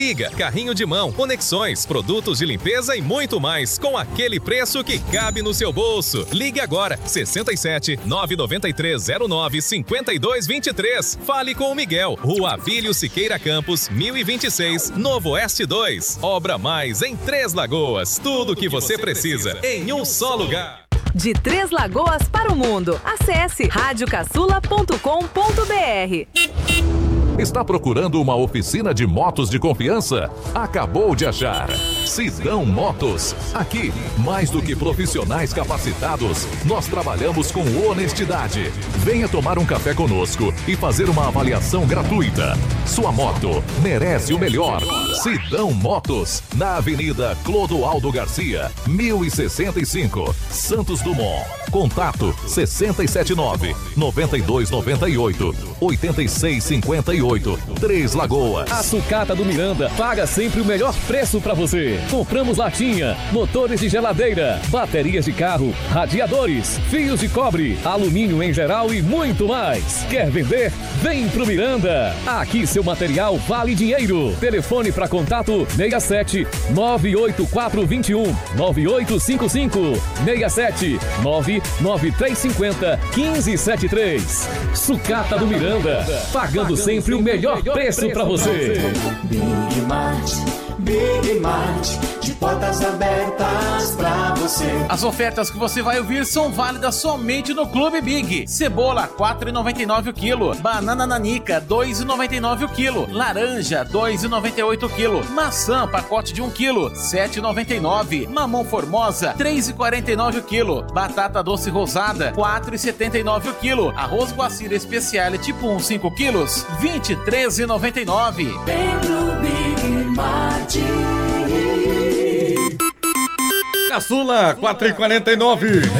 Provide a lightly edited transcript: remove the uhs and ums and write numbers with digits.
Liga, carrinho de mão, conexões, produtos de limpeza e muito mais, com aquele preço que cabe no seu bolso. Ligue agora, 67 993 09 52 23. Fale com o Miguel, Rua Avílio Siqueira Campos, 1026, Novo Oeste 2. Obra Mais em Três Lagoas. Tudo o que você precisa em um só lugar. De Três Lagoas para o mundo. Acesse radiocaçula.com.br. Está procurando uma oficina de motos de confiança? Acabou de achar. Sidão Motos. Aqui, mais do que profissionais capacitados, nós trabalhamos com honestidade. Venha tomar um café conosco e fazer uma avaliação gratuita. Sua moto merece o melhor. Sidão Motos, na Avenida Clodoaldo Garcia, 1065, Santos Dumont. Contato 679-9298-8658. Três Lagoas. A Sucata do Miranda paga sempre o melhor preço para você. Compramos latinha, motores de geladeira, baterias de carro, radiadores, fios de cobre, alumínio em geral e muito mais. Quer vender? Vem pro Miranda. Aqui seu material vale dinheiro. Telefone para contato 67 98421 9855 67 99350 1573. Sucata do Miranda, pagando sempre o melhor preço para você. Big Mart, de portas abertas pra você. As ofertas que você vai ouvir são válidas somente no Clube Big. Cebola, R$ 4,99 o quilo. Banana nanica, R$ 2,99 o quilo. Laranja, R$ 2,98 o quilo. Maçã, pacote de 1 quilo, R$ 7,99. Mamão formosa, R$ 3,49 o quilo. Batata doce rosada, R$ 4,79 o quilo. Arroz Guacira Especial tipo 1, 5 quilos, R$ 23,99. Vem pro Big Mart. Caçula, 4,49.